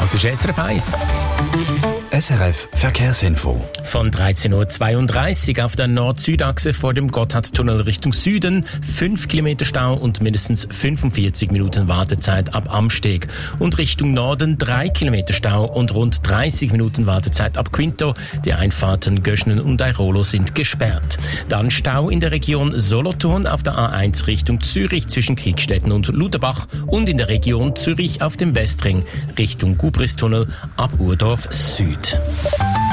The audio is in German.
Das ist SRF 1. SRF Verkehrsinfo. Von 13.32 Uhr auf der Nord-Süd-Achse vor dem Gotthardtunnel Richtung Süden 5 Kilometer Stau und mindestens 45 Minuten Wartezeit ab Amsteg. Und Richtung Norden 3 Kilometer Stau und rund 30 Minuten Wartezeit ab Quinto. Die Einfahrten Göschnen und Airolo sind gesperrt. Dann Stau in der Region Solothurn auf der A1 Richtung Zürich zwischen Kriegstetten und Lutherbach und in der Region Zürich auf dem Westring Richtung Gubristunnel ab Urdorf Süd.